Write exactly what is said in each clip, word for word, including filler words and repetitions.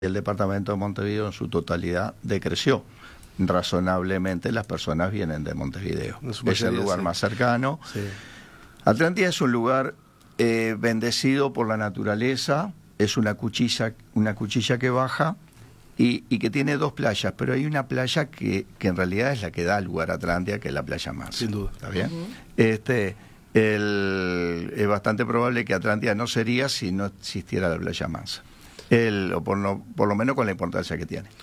El departamento de Montevideo en su totalidad decreció. Razonablemente las personas vienen de Montevideo. Es el lugar sí. más cercano. Sí. Atlántida es un lugar eh, bendecido por la naturaleza, es una cuchilla, una cuchilla que baja y, y que tiene dos playas, pero hay una playa que, que en realidad es la que da lugar a Atlántida, que es la playa Mansa. Sin duda. ¿Está bien? Uh-huh. Este, el, es bastante probable que Atlántida no sería si no existiera la playa Mansa. El, o por, no, por lo menos con la importancia que tiene.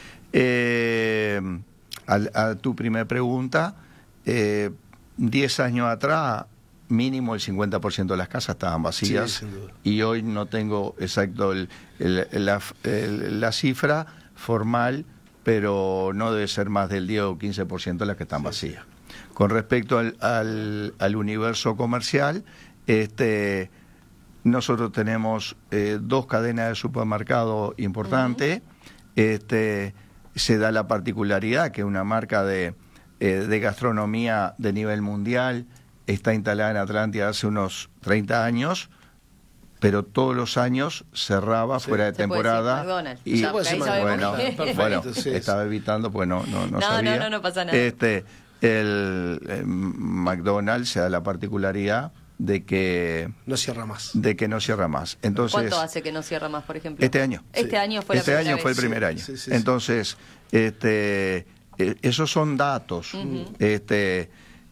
Eh, a, a tu primera pregunta, eh, diez años atrás, mínimo el cincuenta por ciento de las casas estaban vacías, sí, sin duda. Y hoy no tengo exacto el, el, la, el, la cifra formal, pero no debe ser más del diez o quince por ciento de las que están sí, vacías. Sí. Con respecto al, al, al universo comercial, este... nosotros tenemos eh, dos cadenas de supermercado importantes. Uh-huh. Este, se da la particularidad que una marca de, eh, de gastronomía de nivel mundial está instalada en Atlántida hace unos treinta años, pero todos los años cerraba sí. fuera de temporada. Y ya, bueno, bueno sí, estaba sí. evitando, pues no, no, no, no sabía. No, no, no pasa nada. Este, el, el McDonald's se da la particularidad de que no cierra más de que no cierra más. Entonces, ¿cuánto hace que no cierra más, por ejemplo? Este año. Este sí. año fue la este primera año vez. fue el primer sí, año. Sí, sí, Entonces, sí. este, eh, esos son datos. Uh-huh. Este,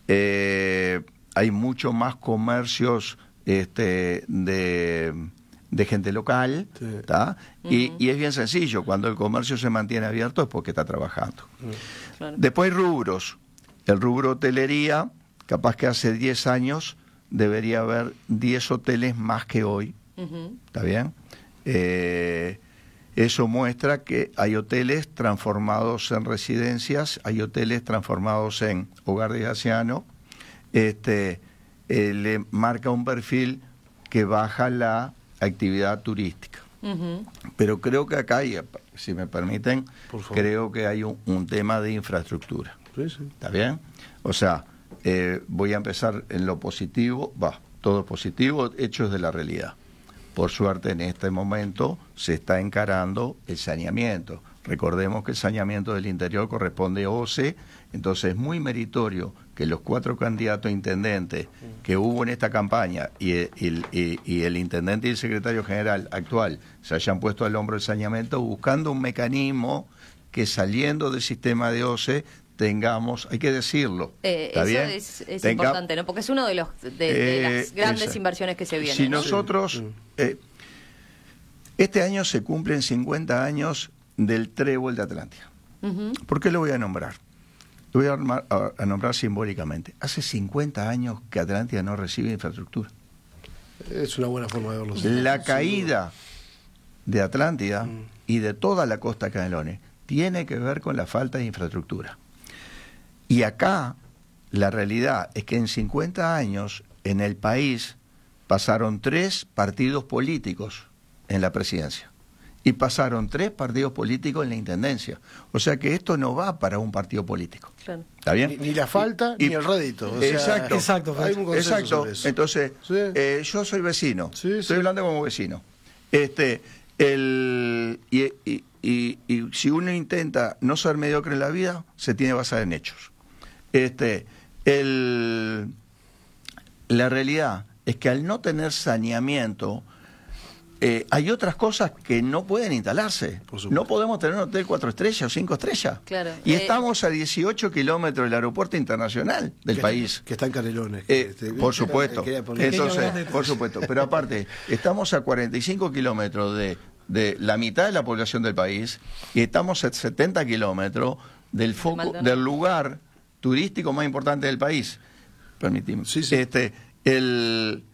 eh, hay mucho más comercios, este, de de gente local, sí. uh-huh. y, y es bien sencillo. Cuando el comercio se mantiene abierto es porque está trabajando. Uh-huh. Claro. Después hay rubros. El rubro hotelería, capaz que hace diez años debería haber diez hoteles más que hoy. Uh-huh. ¿Está bien? Eh, eso muestra que hay hoteles transformados en residencias, hay hoteles transformados en hogar de ancianos. Este, eh, le marca un perfil que baja la actividad turística. Uh-huh. Pero creo que acá, y, si me permiten, creo que hay un, un tema de infraestructura. Sí, sí. ¿Está bien? O sea, Eh, voy a empezar en lo positivo, va, todo positivo, hechos de la realidad. Por suerte en este momento se está encarando el saneamiento. Recordemos que el saneamiento del interior corresponde a O C E, entonces es muy meritorio que los cuatro candidatos a intendentes que hubo en esta campaña y el, y, y el intendente y el secretario general actual se hayan puesto al hombro el saneamiento buscando un mecanismo que saliendo del sistema de O C E tengamos, hay que decirlo. Eh, ¿Está eso bien? es, es Tenga, importante, ¿no? Porque es uno de los de, de eh, las grandes esa. inversiones que se vienen. Si ¿no? nosotros, sí. eh, este año se cumplen cincuenta años del trébol de Atlántida. Uh-huh. ¿Por qué lo voy a nombrar? Lo voy a, armar, a, a nombrar simbólicamente. Hace cincuenta años que Atlántida no recibe infraestructura. Es una buena forma de verlo. La caída de Atlántida uh-huh. y de toda la costa de Canelones tiene que ver con la falta de infraestructura. Y acá la realidad es que en cincuenta años en el país pasaron tres partidos políticos en la presidencia y pasaron tres partidos políticos en la intendencia. O sea que esto no va para un partido político. Claro. ¿Está bien? Ni, ni la falta y, ni el rédito. O sea, exacto. Exacto. Hay un consenso exacto. sobre eso. Entonces, sí. eh, yo soy vecino. Sí, estoy sí. hablando como vecino. Este, el y, y, y, y si uno intenta no ser mediocre en la vida, se tiene que basar en hechos. Este, el, la realidad es que al no tener saneamiento, eh, hay otras cosas que no pueden instalarse. No podemos tener un hotel cuatro estrellas o cinco estrellas. Claro. Y eh, estamos a dieciocho kilómetros del aeropuerto internacional del que país. Está, que está en Canelones. Eh, este, por supuesto. Entonces, por supuesto. Pero aparte, estamos a cuarenta y cinco kilómetros de, de la mitad de la población del país y estamos a setenta kilómetros del foco, del lugar turístico más importante del país. Permitimos. Sí, sí. Este, el,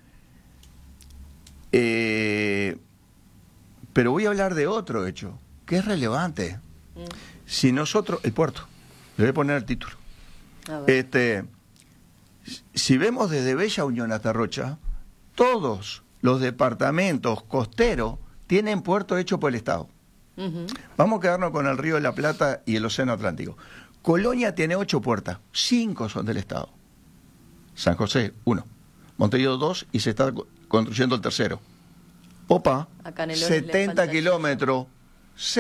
eh, pero voy a hablar de otro hecho que es relevante. Mm. Si nosotros, el puerto, le voy a poner el título. Este, si vemos desde Bella Unión hasta Rocha, todos los departamentos costeros tienen puerto hecho por el Estado. Uh-huh. Vamos a quedarnos con el Río de la Plata y el Océano Atlántico. Colonia tiene ocho puertas, cinco son del Estado. San José, uno. Montevideo, dos, y se está construyendo el tercero. Popa, setenta kilómetros